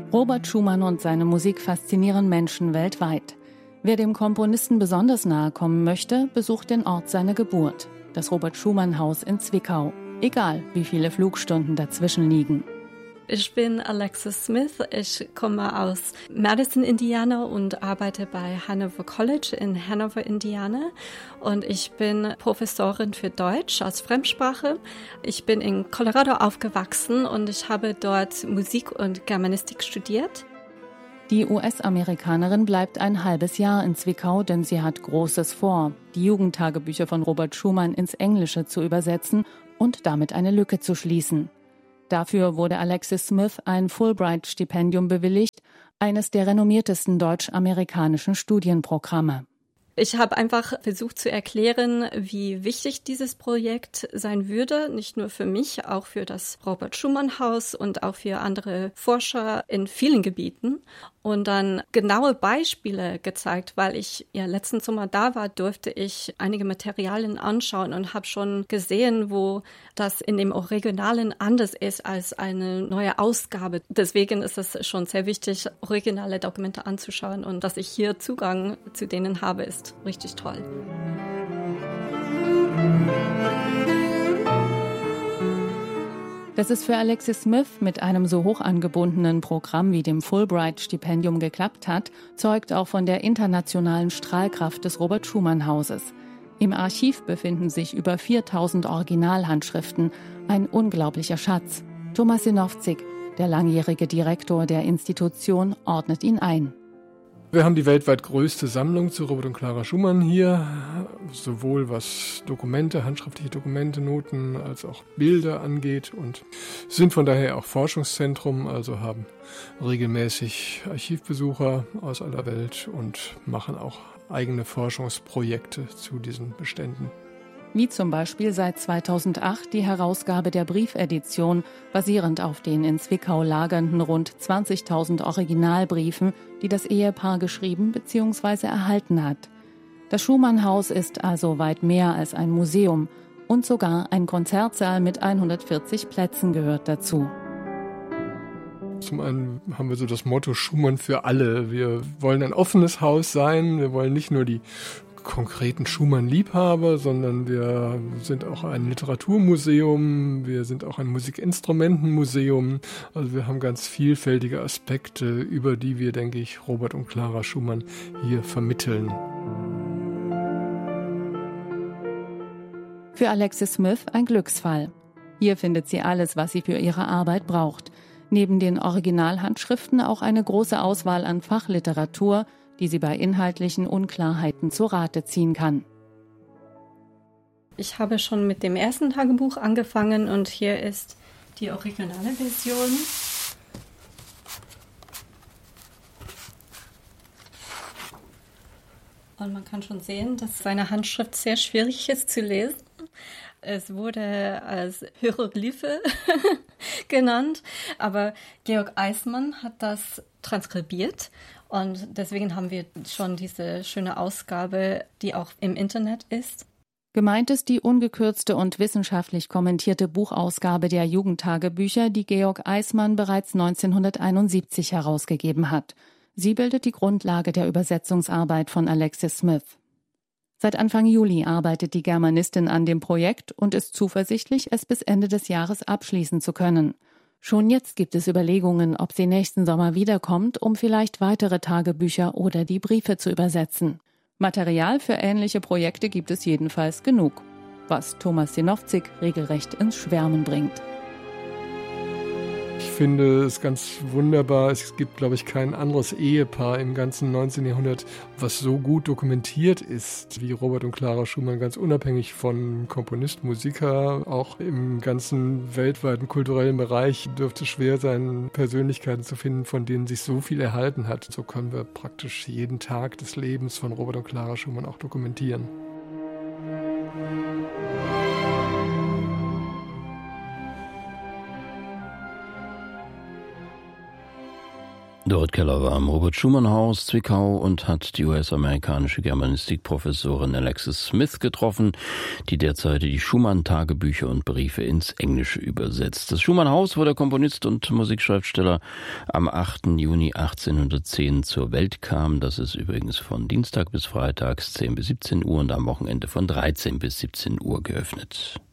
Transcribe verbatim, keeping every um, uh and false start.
Robert Schumann und seine Musik faszinieren Menschen weltweit. Wer dem Komponisten besonders nahe kommen möchte, besucht den Ort seiner Geburt, das Robert-Schumann-Haus in Zwickau. Egal, wie viele Flugstunden dazwischen liegen. Ich bin Alexis Smith. Ich komme aus Madison, Indiana und arbeite bei Hanover College in Hanover, Indiana. Und ich bin Professorin für Deutsch als Fremdsprache. Ich bin in Colorado aufgewachsen und ich habe dort Musik und Germanistik studiert. Die U S-Amerikanerin bleibt ein halbes Jahr in Zwickau, denn sie hat Großes vor, die Jugendtagebücher von Robert Schumann ins Englische zu übersetzen und damit eine Lücke zu schließen. Dafür wurde Alexis Smith ein Fulbright-Stipendium bewilligt, eines der renommiertesten deutsch-amerikanischen Studienprogramme. Ich habe einfach versucht zu erklären, wie wichtig dieses Projekt sein würde, nicht nur für mich, auch für das Robert-Schumann-Haus und auch für andere Forscher in vielen Gebieten. Und dann genaue Beispiele gezeigt, weil ich ja letzten Sommer da war, durfte ich einige Materialien anschauen und habe schon gesehen, wo das in dem Originalen anders ist als eine neue Ausgabe. Deswegen ist es schon sehr wichtig, originale Dokumente anzuschauen, und dass ich hier Zugang zu denen habe, ist richtig toll. Dass es für Alexis Smith mit einem so hoch angebundenen Programm wie dem Fulbright-Stipendium geklappt hat, zeugt auch von der internationalen Strahlkraft des Robert-Schumann-Hauses. Im Archiv befinden sich über viertausend Originalhandschriften, ein unglaublicher Schatz. Thomas Sinowczyk, der langjährige Direktor der Institution, ordnet ihn ein. Wir haben die weltweit größte Sammlung zu Robert und Clara Schumann hier, sowohl was Dokumente, handschriftliche Dokumente, Noten, als auch Bilder angeht, und sind von daher auch Forschungszentrum, also haben regelmäßig Archivbesucher aus aller Welt und machen auch eigene Forschungsprojekte zu diesen Beständen. Wie zum Beispiel seit zweitausendacht die Herausgabe der Briefedition, basierend auf den in Zwickau lagernden rund zwanzigtausend Originalbriefen, die das Ehepaar geschrieben bzw. erhalten hat. Das Schumann-Haus ist also weit mehr als ein Museum, und sogar ein Konzertsaal mit hundertvierzig Plätzen gehört dazu. Zum einen haben wir so das Motto Schumann für alle. Wir wollen ein offenes Haus sein, wir wollen nicht nur die konkreten Schumann-Liebhaber, sondern wir sind auch ein Literaturmuseum, wir sind auch ein Musikinstrumentenmuseum. Also wir haben ganz vielfältige Aspekte, über die wir, denke ich, Robert und Clara Schumann hier vermitteln. Für Alexis Smith ein Glücksfall. Hier findet sie alles, was sie für ihre Arbeit braucht. Neben den Originalhandschriften auch eine große Auswahl an Fachliteratur, die sie bei inhaltlichen Unklarheiten zu Rate ziehen kann. Ich habe schon mit dem ersten Tagebuch angefangen und hier ist die originale Version. Und man kann schon sehen, dass seine Handschrift sehr schwierig ist zu lesen. Es wurde als Hieroglyphe genannt, aber Georg Eismann hat das transkribiert. Und deswegen haben wir schon diese schöne Ausgabe, die auch im Internet ist. Gemeint ist die ungekürzte und wissenschaftlich kommentierte Buchausgabe der Jugendtagebücher, die Georg Eismann bereits neunzehnhunderteinundsiebzig herausgegeben hat. Sie bildet die Grundlage der Übersetzungsarbeit von Alexis Smith. Seit Anfang Juli arbeitet die Germanistin an dem Projekt und ist zuversichtlich, es bis Ende des Jahres abschließen zu können. Schon jetzt gibt es Überlegungen, ob sie nächsten Sommer wiederkommt, um vielleicht weitere Tagebücher oder die Briefe zu übersetzen. Material für ähnliche Projekte gibt es jedenfalls genug, was Thomas Sinowczyk regelrecht ins Schwärmen bringt. Ich finde es ganz wunderbar. Es gibt, glaube ich, kein anderes Ehepaar im ganzen neunzehnten Jahrhundert, was so gut dokumentiert ist wie Robert und Clara Schumann, ganz unabhängig von Komponist, Musiker. Auch im ganzen weltweiten kulturellen Bereich dürfte es schwer sein, Persönlichkeiten zu finden, von denen sich so viel erhalten hat. So können wir praktisch jeden Tag des Lebens von Robert und Clara Schumann auch dokumentieren. Dorit Keller war am Robert-Schumann-Haus Zwickau und hat die U S-amerikanische Germanistikprofessorin Alexis Smith getroffen, die derzeit die Schumann-Tagebücher und Briefe ins Englische übersetzt. Das Schumann-Haus, wo der Komponist und Musikschriftsteller am achten Juni achtzehnhundertzehn zur Welt kam, das ist übrigens von Dienstag bis Freitags zehn bis siebzehn Uhr und am Wochenende von dreizehn bis siebzehn Uhr geöffnet.